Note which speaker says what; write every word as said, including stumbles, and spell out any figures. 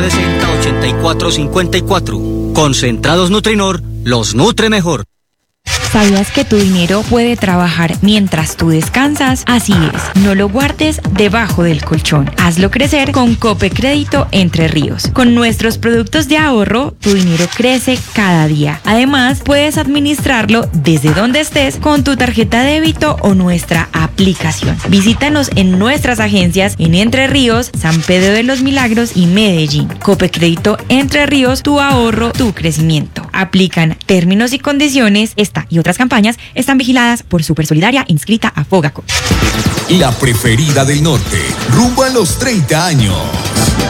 Speaker 1: sesenta, ochenta y cuatro, cincuenta y cuatro. Concentrados Nutrinor los nutre mejor.
Speaker 2: ¿Sabías que tu dinero puede trabajar mientras tú descansas? Así es, no lo guardes debajo del colchón. Hazlo crecer con Cope Crédito Entre Ríos. Con nuestros productos de ahorro, tu dinero crece cada día. Además, puedes administrarlo desde donde estés con tu tarjeta de débito o nuestra aplicación. Visítanos en nuestras agencias en Entre Ríos, San Pedro de los Milagros y Medellín. Cope Crédito Entre Ríos, tu ahorro, tu crecimiento. Aplican términos y condiciones. Esta y otras campañas están vigiladas por Super Solidaria, inscrita a Fogacop.
Speaker 3: La preferida del norte, rumbo a los treinta años.